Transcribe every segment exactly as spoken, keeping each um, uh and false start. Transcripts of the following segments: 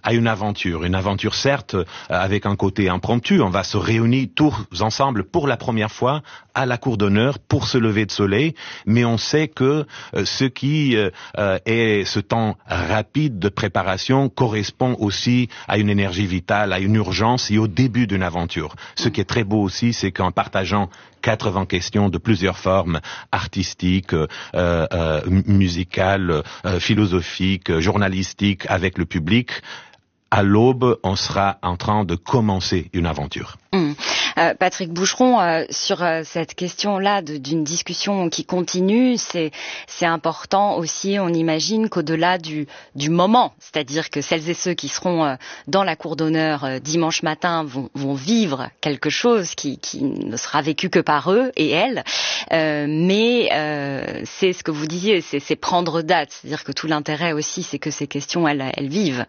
à une aventure. Une aventure certes avec un côté impromptu. On va se réunir tous ensemble pour la première fois à la cour d'honneur pour ce lever de soleil, mais on sait que euh, ce qui euh, est ce temps rapide de préparation correspond aussi à une énergie vitale, à une urgence et au début d'une aventure. Ce qui est très beau aussi, c'est qu'en partageant quatre-vingts questions de plusieurs formes artistiques, euh, euh, musicales, euh, philosophiques, journalistiques avec le public, à l'aube, on sera en train de commencer une aventure. Mmh. Euh, Patrick Boucheron, euh, sur euh, cette question-là de, d'une discussion qui continue, c'est, c'est important aussi, on imagine qu'au-delà du, du moment, c'est-à-dire que celles et ceux qui seront euh, dans la cour d'honneur euh, dimanche matin vont, vont vivre quelque chose qui, qui ne sera vécu que par eux et elles, euh, mais euh, c'est ce que vous disiez, c'est, c'est prendre date, c'est-à-dire que tout l'intérêt aussi, c'est que ces questions, elles, elles vivent.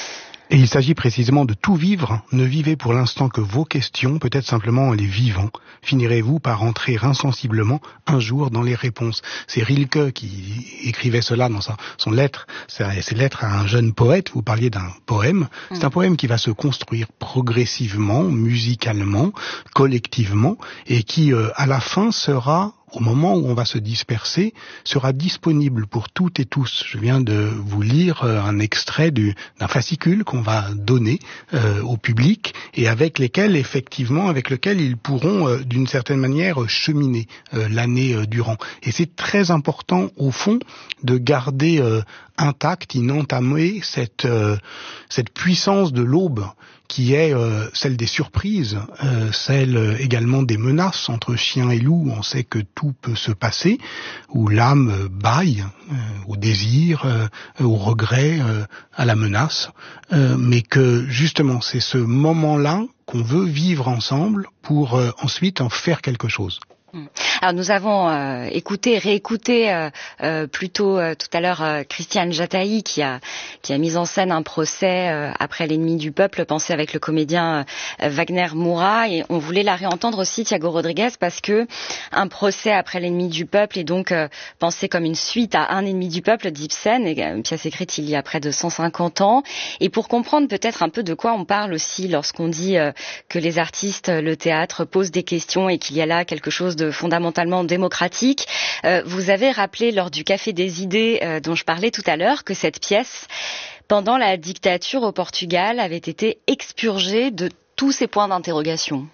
Et il s'agit précisément de tout vivre. Ne vivez pour l'instant que vos questions, peut-être simplement en les vivant. Finirez-vous par entrer insensiblement un jour dans les réponses. C'est Rilke qui écrivait cela dans sa, son lettre, ses lettres à un jeune poète. Vous parliez d'un poème. C'est un poème qui va se construire progressivement, musicalement, collectivement, et qui, euh, à la fin, sera, au moment où on va se disperser, sera disponible pour toutes et tous. Je viens de vous lire un extrait du, d'un fascicule qu'on va donner euh, au public et avec lesquels, effectivement, avec lequel ils pourront, euh, d'une certaine manière, cheminer euh, l'année euh, durant. Et c'est très important, au fond, de garder euh, intacte, inentamée, cette, euh, cette puissance de l'aube qui est euh, celle des surprises, euh, celle euh, également des menaces entre chien et loup. On sait que tout peut se passer, où l'âme euh, bâille euh, au désir, euh, au regret, euh, à la menace, euh, mais que justement c'est ce moment-là qu'on veut vivre ensemble pour euh, ensuite en faire quelque chose. Alors nous avons euh, écouté, réécouté euh, euh, plutôt euh, tout à l'heure euh, Christiane Jataï qui a qui a mis en scène un procès euh, après l'ennemi du peuple, pensé avec le comédien euh, Wagner Moura, et on voulait la réentendre aussi, Thiago Rodriguez, parce que un procès après l'ennemi du peuple est donc euh, pensé comme une suite à Un ennemi du peuple d'Ibsen, une pièce écrite il y a près de cent cinquante ans. Et pour comprendre peut-être un peu de quoi on parle aussi lorsqu'on dit euh, que les artistes, le théâtre posent des questions et qu'il y a là quelque chose de fondamentalement démocratique. Euh, vous avez rappelé lors du Café des idées euh, dont je parlais tout à l'heure que cette pièce, pendant la dictature au Portugal, avait été expurgée de tous ses points d'interrogation.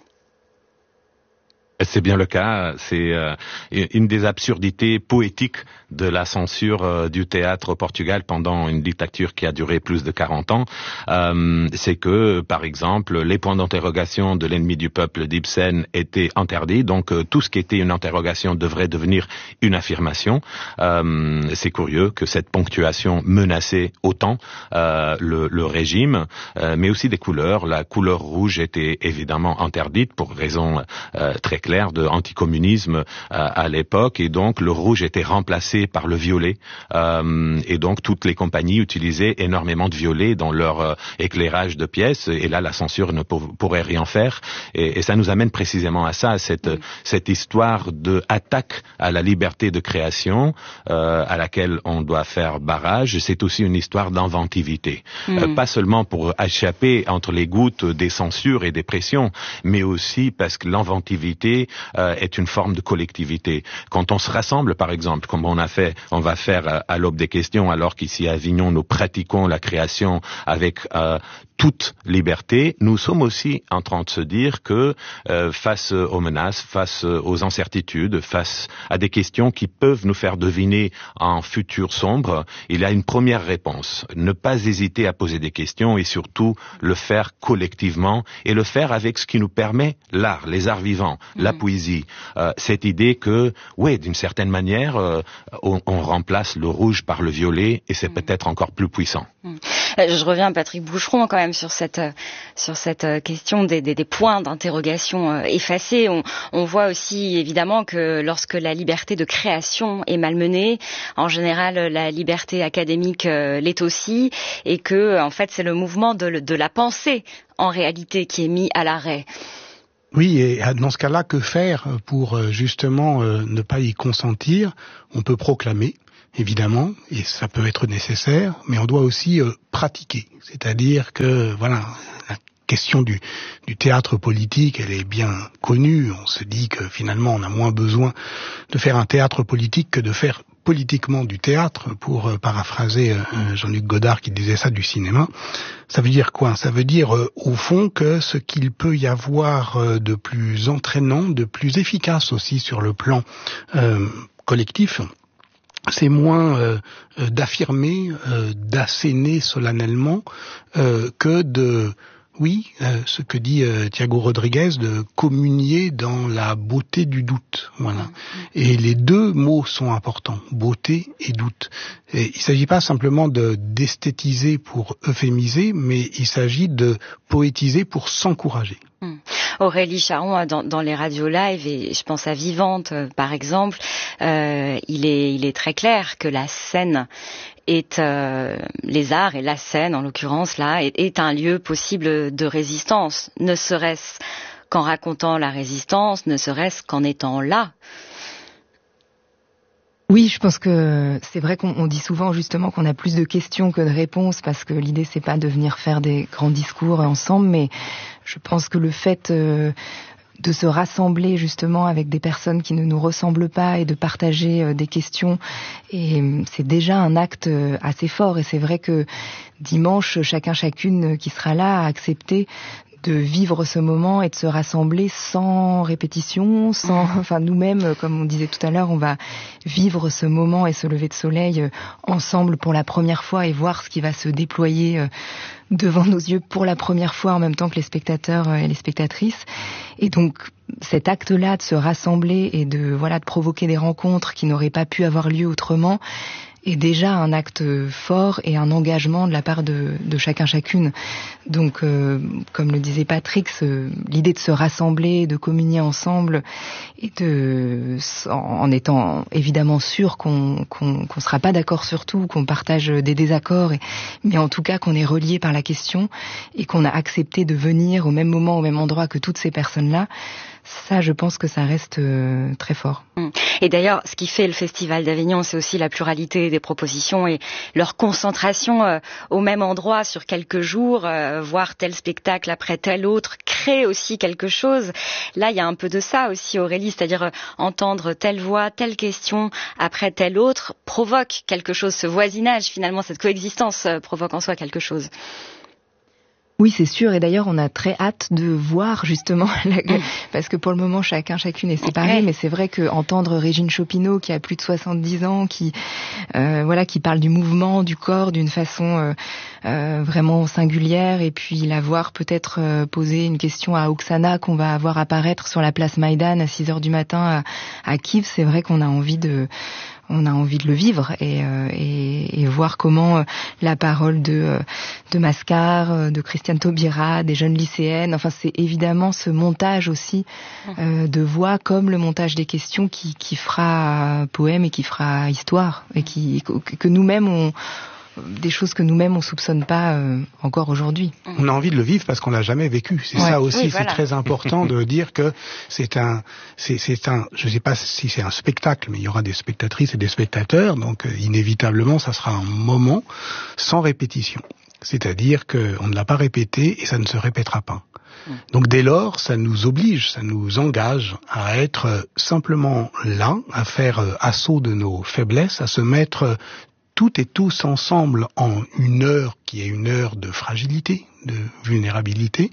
C'est bien le cas, c'est euh, une des absurdités poétiques de la censure euh, du théâtre au Portugal pendant une dictature qui a duré plus de quarante ans. Euh, c'est que, par exemple, les points d'interrogation de l'ennemi du peuple d'Ibsen étaient interdits, donc euh, tout ce qui était une interrogation devrait devenir une affirmation. Euh, c'est curieux que cette ponctuation menaçait autant euh, le, le régime, euh, mais aussi des couleurs. La couleur rouge était évidemment interdite pour raison euh, très claire de anticommunisme euh, à l'époque, et donc le rouge était remplacé par le violet, euh, et donc toutes les compagnies utilisaient énormément de violet dans leur euh, éclairage de pièces, et là la censure ne pour, pourrait rien faire, et, et ça nous amène précisément à ça, cette, mmh. cette histoire de attaque à la liberté de création euh, à laquelle on doit faire barrage. C'est aussi une histoire d'inventivité, mmh. euh, pas seulement pour échapper entre les gouttes des censures et des pressions, mais aussi parce que l'inventivité Euh, est une forme de collectivité. Quand on se rassemble, par exemple, comme on a fait, on va faire euh, à l'aube des questions, alors qu'ici à Avignon, nous pratiquons la création avec euh, toute liberté, nous sommes aussi en train de se dire que euh, face aux menaces, face aux incertitudes, face à des questions qui peuvent nous faire deviner un futur sombre, il y a une première réponse. Ne pas hésiter à poser des questions et surtout le faire collectivement et le faire avec ce qui nous permet l'art, les arts vivants, mmh. la poésie. Euh, cette idée que, oui, d'une certaine manière, euh, on, on remplace le rouge par le violet et c'est mmh. peut-être encore plus puissant. Mmh. Je reviens, Patrick Boucheron, quand même sur cette sur cette question des, des, des points d'interrogation effacés. On, on voit aussi évidemment que lorsque la liberté de création est malmenée, en général la liberté académique l'est aussi, et que en fait c'est le mouvement de, de la pensée en réalité qui est mis à l'arrêt. Oui, et dans ce cas-là, que faire pour justement ne pas y consentir? On peut proclamer. évidemment, et ça peut être nécessaire, mais on doit aussi euh, pratiquer. C'est-à-dire que, voilà, la question du, du théâtre politique, elle est bien connue. On se dit que finalement, on a moins besoin de faire un théâtre politique que de faire politiquement du théâtre, pour euh, paraphraser euh, Jean-Luc Godard qui disait ça du cinéma. Ça veut dire quoi? Ça veut dire, euh, au fond, que ce qu'il peut y avoir euh, de plus entraînant, de plus efficace aussi sur le plan euh, collectif, c'est moins euh, euh, d'affirmer, euh, d'asséner solennellement, euh, que de... Oui, euh, ce que dit euh, Thiago Rodriguez, de communier dans la beauté du doute. Voilà. Et les deux mots sont importants, beauté et doute. Et il ne s'agit pas simplement de d'esthétiser pour euphémiser, mais il s'agit de poétiser pour s'encourager. Hum. Aurélie Charon, dans, dans les radios live, et je pense à Vivante euh, par exemple, euh, il est, il est très clair que la scène est euh, les arts et la scène en l'occurrence là est, est un lieu possible de résistance, ne serait-ce qu'en racontant la résistance, ne serait-ce qu'en étant là. Oui, je pense que c'est vrai qu'on on dit souvent justement qu'on a plus de questions que de réponses, parce que l'idée c'est pas de venir faire des grands discours ensemble, mais je pense que le fait euh, de se rassembler justement avec des personnes qui ne nous ressemblent pas et de partager euh, des questions, et c'est déjà un acte assez fort. Et c'est vrai que dimanche, chacun chacune qui sera là a accepté de vivre ce moment et de se rassembler sans répétition, sans, enfin nous-mêmes, comme on disait tout à l'heure, on va vivre ce moment et ce lever de soleil ensemble pour la première fois et voir ce qui va se déployer devant nos yeux pour la première fois en même temps que les spectateurs et les spectatrices. Et donc cet acte-là de se rassembler et de voilà de provoquer des rencontres qui n'auraient pas pu avoir lieu autrement est déjà un acte fort et un engagement de la part de, de chacun chacune. Donc, euh, comme le disait Patrick, ce, l'idée de se rassembler, de communier ensemble, et de, en, en étant évidemment sûr qu'on qu'on, qu'on sera pas d'accord sur tout, qu'on partage des désaccords, et, mais en tout cas qu'on est reliés par la question et qu'on a accepté de venir au même moment, au même endroit que toutes ces personnes-là. Ça, je pense que ça reste euh, très fort. Et d'ailleurs, ce qui fait le Festival d'Avignon, c'est aussi la pluralité des propositions et leur concentration euh, au même endroit sur quelques jours, euh, voir tel spectacle après tel autre, crée aussi quelque chose. Là, il y a un peu de ça aussi, Aurélie, c'est-à-dire euh, entendre telle voix, telle question après telle autre provoque quelque chose. Ce voisinage, finalement, cette coexistence euh, provoque en soi quelque chose. Oui, c'est sûr. Et d'ailleurs, on a très hâte de voir justement, la... mmh. parce que pour le moment, chacun, chacune est séparé. Okay. Mais c'est vrai que entendre Régine Chopineau, qui a plus de soixante-dix ans, qui euh, voilà, qui parle du mouvement, du corps, d'une façon euh, euh, vraiment singulière, et puis la voir peut-être euh, poser une question à Oksana qu'on va voir apparaître sur la place Maïdan à six heures du matin à, à Kiev. C'est vrai qu'on a envie de on a envie de le vivre et, euh, et, et voir comment euh, la parole de, euh, de Mascar, euh, de Christiane Taubira, des jeunes lycéennes, enfin c'est évidemment ce montage aussi euh, de voix comme le montage des questions qui, qui fera poème et qui fera histoire et qui, que, que nous-mêmes on des choses que nous-mêmes on soupçonne pas euh, encore aujourd'hui. On a envie de le vivre parce qu'on l'a jamais vécu. C'est ouais. ça aussi, oui, voilà. C'est très important de dire que c'est un, c'est, c'est un, je sais pas si c'est un spectacle, mais il y aura des spectatrices et des spectateurs, donc euh, inévitablement ça sera un moment sans répétition. C'est-à-dire qu'on ne l'a pas répété et ça ne se répétera pas. Donc dès lors, ça nous oblige, ça nous engage à être simplement là, à faire assaut de nos faiblesses, à se mettre toutes et tous ensemble en une heure qui est une heure de fragilité, de vulnérabilité,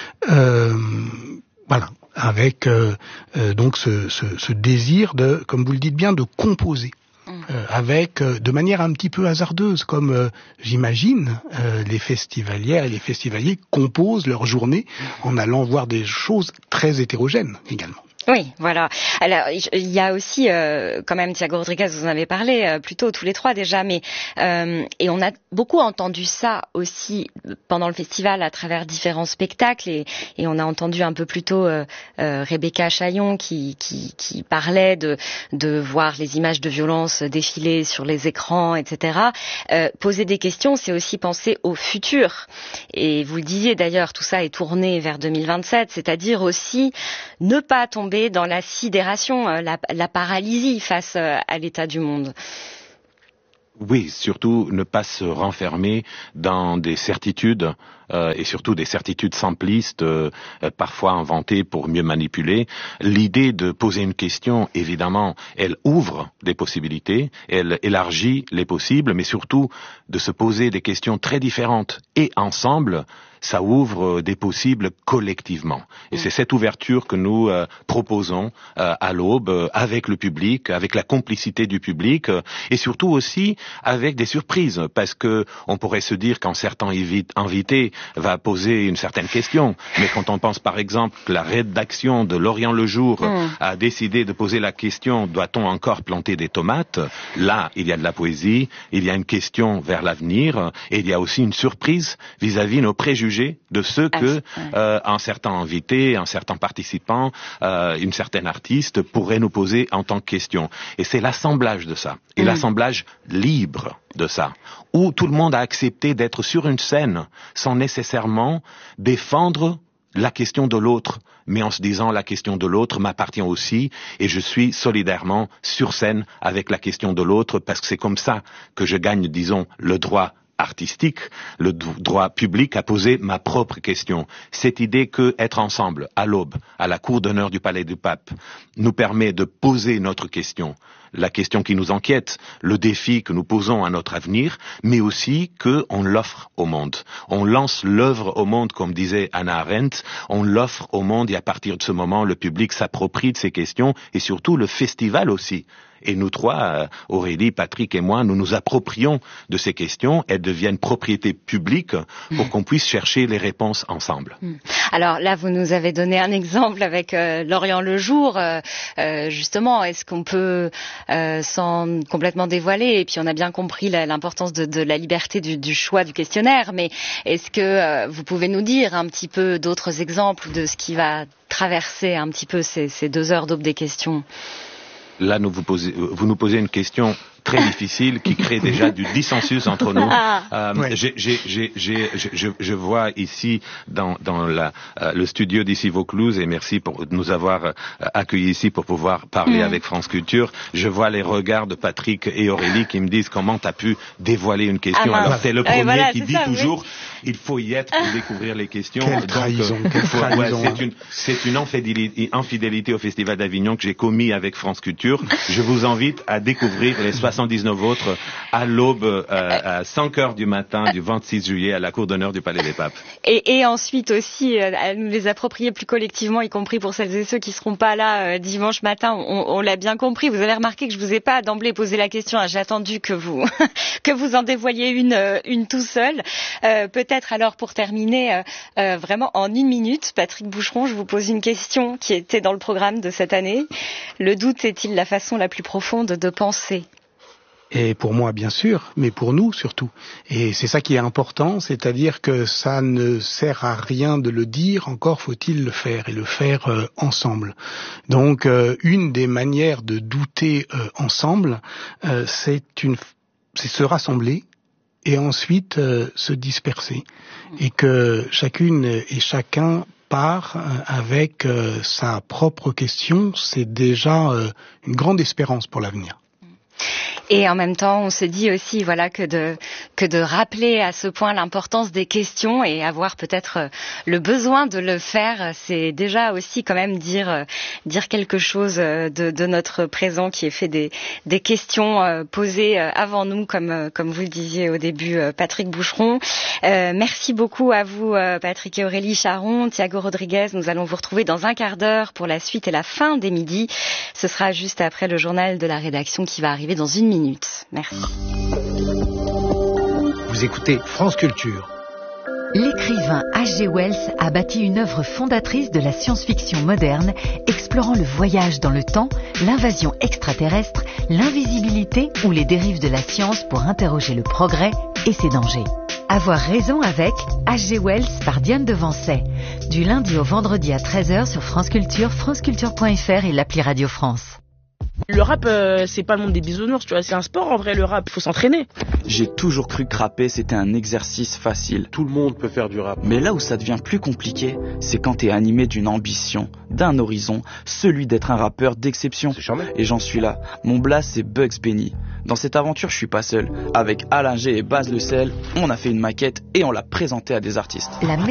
euh, voilà, avec euh, euh, donc ce, ce, ce désir de, comme vous le dites bien, de composer. Euh, avec euh, de manière un petit peu hasardeuse, comme euh, j'imagine euh, les festivalières et les festivaliers composent leur journée en allant voir des choses très hétérogènes également. Oui, voilà. Alors, il y a aussi, euh, quand même, Thiago Rodriguez, vous en avez parlé euh, plus tôt, tous les trois déjà, mais euh, et on a beaucoup entendu ça aussi pendant le festival à travers différents spectacles, et, et on a entendu un peu plus tôt euh, euh, Rebecca Chaillon qui, qui, qui parlait de, de voir les images de violence défiler sur les écrans, et cetera. Euh, poser des questions, c'est aussi penser au futur. Et vous le disiez d'ailleurs, tout ça est tourné vers deux mille vingt-sept, c'est-à-dire aussi ne pas tomber dans la sidération, la, la paralysie face à l'état du monde. Oui, surtout ne pas se renfermer dans des certitudes euh, et surtout des certitudes simplistes, euh, parfois inventées pour mieux manipuler. L'idée de poser une question, évidemment, elle ouvre des possibilités, elle élargit les possibles, mais surtout de se poser des questions très différentes et ensemble, ça ouvre des possibles collectivement. Et c'est cette ouverture que nous euh, proposons euh, à l'Aube, euh, avec le public, avec la complicité du public, euh, et surtout aussi avec des surprises, parce que on pourrait se dire qu'un certain invité va poser une certaine question, mais quand on pense par exemple que la rédaction de L'Orient le Jour mmh. a décidé de poser la question « Doit-on encore planter des tomates ?», là, il y a de la poésie, il y a une question vers l'avenir, et il y a aussi une surprise vis-à-vis nos préjugés de ce que euh, un certain invité, un certain participant, euh, une certaine artiste pourrait nous poser en tant que question. Et c'est l'assemblage de ça, et mmh. l'assemblage libre de ça, où tout le monde a accepté d'être sur une scène sans nécessairement défendre la question de l'autre, mais en se disant la question de l'autre m'appartient aussi et je suis solidairement sur scène avec la question de l'autre parce que c'est comme ça que je gagne, disons, le droit artistique, le droit public à poser ma propre question. Cette idée que être ensemble, à l'Aube, à la cour d'honneur du Palais du Pape, nous permet de poser notre question, la question qui nous inquiète, le défi que nous posons à notre avenir, mais aussi qu'on l'offre au monde. On lance l'œuvre au monde, comme disait Hannah Arendt, on l'offre au monde et à partir de ce moment, le public s'approprie de ces questions et surtout le festival aussi. Et nous trois, Aurélie, Patrick et moi, nous nous approprions de ces questions. Elles deviennent propriété publique pour mmh. qu'on puisse chercher les réponses ensemble. Mmh. Alors là, vous nous avez donné un exemple avec euh, L'Orient le Jour. Euh, euh, justement, est-ce qu'on peut, euh, sans complètement dévoiler, et puis on a bien compris la, l'importance de, de la liberté du, du choix du questionnaire, mais est-ce que euh, vous pouvez nous dire un petit peu d'autres exemples de ce qui va traverser un petit peu ces, ces deux heures d'Aube des questions ? Là, nous vous, posez, vous nous posez une question très difficile qui crée déjà du dissensus entre nous. Euh, ouais. j'ai, j'ai, j'ai, j'ai, je, je vois ici dans, dans la, euh, le studio d'ici Vaucluse, et merci pour nous avoir euh, accueillis ici pour pouvoir parler mmh. avec France Culture. Je vois les regards de Patrick et Aurélie qui me disent comment tu as pu dévoiler une question. Ah, alors c'est le premier voilà, qui dit ça, toujours oui. il faut y être pour découvrir les questions. Quelle Donc, trahison, euh, quelle faut, trahison ouais, c'est, une, c'est une infidélité, infidélité au Festival d'Avignon que j'ai commis avec France Culture. Je vous invite à découvrir les soixante-dix-neuf autres à l'Aube euh, à cinq heures du matin du vingt-six juillet à la cour d'honneur du Palais des Papes. Et, et ensuite aussi euh, à nous les approprier plus collectivement, y compris pour celles et ceux qui seront pas là euh, dimanche matin. On, on l'a bien compris. Vous avez remarqué que je vous ai pas d'emblée posé la question. Hein, j'ai attendu que vous que vous en dévoiliez une euh, une tout seul. Euh, peut-être alors pour terminer euh, euh, vraiment en une minute, Patrick Boucheron, je vous pose une question qui était dans le programme de cette année. Le doute est-il la façon la plus profonde de penser ? Et pour moi, bien sûr, mais pour nous surtout. Et c'est ça qui est important, c'est-à-dire que ça ne sert à rien de le dire, encore faut-il le faire, et le faire euh, ensemble. Donc, euh, une des manières de douter euh, ensemble, euh, c'est, une, c'est se rassembler et ensuite euh, se disperser. Et que chacune et chacun part avec euh, sa propre question, c'est déjà euh, une grande espérance pour l'avenir. Et en même temps, on se dit aussi, voilà, que de que de rappeler à ce point l'importance des questions et avoir peut-être le besoin de le faire, c'est déjà aussi quand même dire dire quelque chose de, de notre présent qui est fait des des questions posées avant nous, comme comme vous le disiez au début, Patrick Boucheron. Euh, merci beaucoup à vous, Patrick et Aurélie Charon, Thiago Rodriguez. Nous allons vous retrouver dans un quart d'heure pour la suite et la fin des midis. Ce sera juste après le journal de la rédaction qui va arriver dans une minute. Merci. Vous écoutez France Culture. L'écrivain H G Wells a bâti une œuvre fondatrice de la science-fiction moderne, explorant le voyage dans le temps, l'invasion extraterrestre, l'invisibilité ou les dérives de la science pour interroger le progrès et ses dangers. Avoir raison avec H G Wells par Diane Devancey. Du lundi au vendredi à treize heures sur France Culture, franceculture point f r et l'appli Radio France. Le rap, euh, c'est pas le monde des bisounours, tu vois, c'est un sport en vrai, le rap, faut s'entraîner. J'ai toujours cru que rapper c'était un exercice facile. Tout le monde peut faire du rap. Mais là où ça devient plus compliqué, c'est quand t'es animé d'une ambition, d'un horizon, celui d'être un rappeur d'exception. C'est charmant. Et j'en suis là. Mon blast c'est Bugs Benny. Dans cette aventure, je suis pas seul. Avec Alain G et Baz Le Sel, on a fait une maquette et on l'a présentée à des artistes. La